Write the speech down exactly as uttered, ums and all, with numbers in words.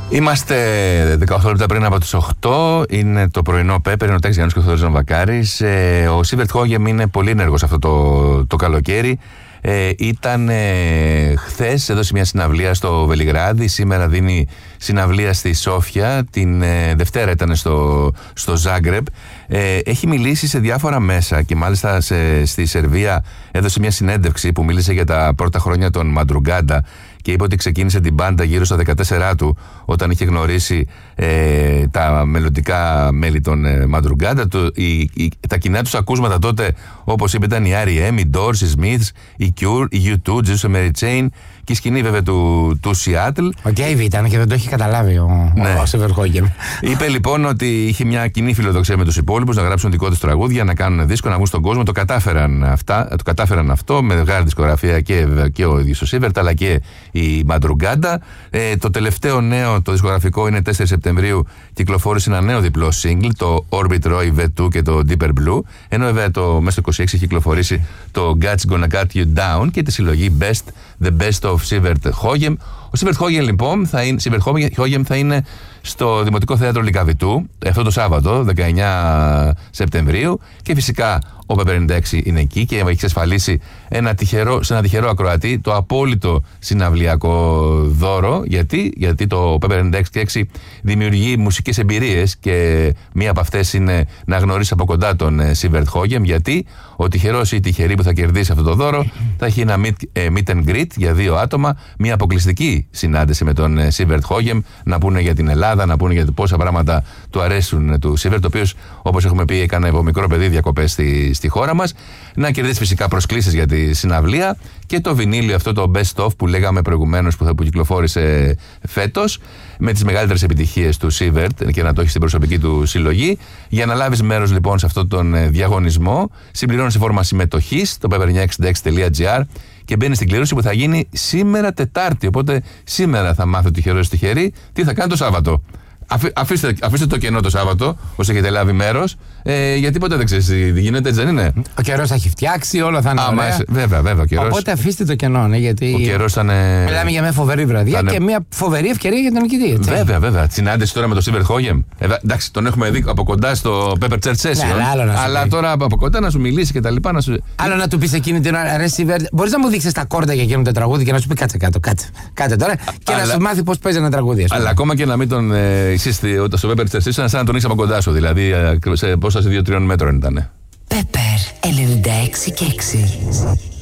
Είμαστε δεκαοκτώ λεπτά πριν από τις οκτώ. Είναι το πρωινό Πέπερ, είναι ο Τάκης Γιάννης και ο Θοδωρής Βακάρης. Ε, ο Σίβερτ Χόγεμ είναι πολύ ενεργός αυτό το, το καλοκαίρι. Ε, ήταν ε, χθες εδώ σε μια συναυλία στο Βελιγράδι. Σήμερα δίνει συναυλία στη Σόφια. Την ε, Δευτέρα ήταν στο, στο Ζάγκρεπ. Ε, έχει μιλήσει σε διάφορα μέσα και μάλιστα σε, στη Σερβία έδωσε μια συνέντευξη που μίλησε για τα πρώτα χρόνια των Μαντρουγκάντα και είπε ότι ξεκίνησε την μπάντα γύρω στα δεκατέσσερα του, όταν είχε γνωρίσει ε, τα μελλοντικά μέλη των ε, Μαντρουγκάντα. Το, η, η, τα κοινά τους ακούσματα τότε, όπως είπε, ήταν η αρ ι εμ, οι Doors, οι Smiths, η Cure, η γιου τού, Jesus and Mary Chain και η σκηνή βέβαια του, του Seattle. Ο Dave ήταν και δεν το είχε καταλάβει ο, ναι. ο Σίβερτ Χόγεμ. Είπε λοιπόν ότι είχε μια κοινή φιλοδοξία με τους υπόλοιπους να γράψουν δικό τους τραγούδια, να κάνουν δίσκο, να βγουν στον κόσμο. Το κατάφεραν, αυτά, το κατάφεραν αυτό με μεγάλη δισκογραφία και, και ο ίδιος ο Σίβερτ αλλά και η Μαντρουγκάντα. Ε, το τελευταίο νέο, το δισκογραφικό, είναι τέσσερις Σεπτεμβρίου. Κυκλοφόρησε ένα νέο διπλό single, το Orbit Roy βι δύο και το Deeper Blue. Ενώ βέβαια το, μέσα στο είκοσι έξι έχει κυκλοφορήσει το God's Gonna Cut You Down και τη συλλογή Best, The Best of Sivert Χόγεμ. Ο Sivert Χόγεμ λοιπόν θα είναι, Hogem θα είναι στο Δημοτικό Θέατρο Λυκαβητού αυτό το Σάββατο, δεκαεννιά Σεπτεμβρίου, και φυσικά ο Πέπερ ενενήντα έξι είναι εκεί και έχει εξασφαλίσει ένα τυχερό, σε ένα τυχερό ακροατή το απόλυτο συναυλιακό δώρο. Γιατί, γιατί το Πέπερ ενενήντα έξι δημιουργεί μουσικές εμπειρίες και μία από αυτές είναι να γνωρίσει από κοντά τον Sivert Χόγεμ, γιατί ο τυχερός ή η τυχερή που θα κερδίσει αυτό το δώρο θα έχει ένα meet, meet and greet για δύο άτομα, μία αποκλειστική συνάντηση με τον Sivert Χόγεμ, να πούνε για την Ελλάδα, να πούνε για πόσα πράγματα του αρέσουν του Sivert, ο οποίος, όπως έχουμε πει, έκανε από μικρό παιδί διακοπές στη, στη χώρα μας, να κερδίσει φυσικά προσκλήσεις για τη συναυλία και το βινίλιο αυτό, το Best Of που λέγαμε προηγουμένως, που, θα, που κυκλοφόρησε φέτος, με τις μεγαλύτερες επιτυχίες του Sivert και να το έχει στην προσωπική του συλλογή. Για να λάβεις μέρος λοιπόν σε αυτόν τον διαγωνισμό, συμπληρώνεις φόρμα συμμετοχής στο πέπερ εννιακόσια εξήντα έξι τελεία τζι άρ και μπαίνει στην κλήρωση που θα γίνει σήμερα Τετάρτη. Οπότε σήμερα θα μάθει ο τυχερός τυχερή τι θα κάνει το Σάββατο. Αφή, αφήστε, αφήστε το κενό το Σάββατο, όσοι έχετε λάβει μέρος, ε, γιατί ποτέ δεν ξέρεις τι γίνεται, έτσι δεν είναι. Ο καιρός θα έχει φτιάξει, όλα θα είναι Α, ωραία. μα, βέβαια, βέβαια, ο καιρός. Οπότε αφήστε το κενό, ναι, γιατί. Ο καιρός ήταν. Μιλάμε για μια φοβερή βραδιά είναι... και μια φοβερή ευκαιρία για τον νικητή. Έτσι. Βέβαια, βέβαια. Συνάντηση τώρα με τον Sivert Χόγεμ. Ε, εντάξει, τον έχουμε δει από κοντά στο Pepper Church Session. Ναι, αλλά, αλλά τώρα από κοντά να σου μιλήσει και τα λοιπά. Να σου... Άλλο να του πει εκείνη την ώρα, ρε Sivert, μπορεί να μου δείξει τα κόρτα για εκείνο το τραγούδι και να σου πει κάτσε κάτω, κάτσε, κάτσε τώρα και αλλά... να σου μάθει πώ παίζει ένα τραγούδι. Αλλά ακόμα και να μην τον εισίστη στο Pepper Church Session, σαν να τον έχει από κοντά σου. Δηλαδή, σε πόσα σε δύο τριών μέτρων ήταν. Pepper ενενήντα έξι και έξι.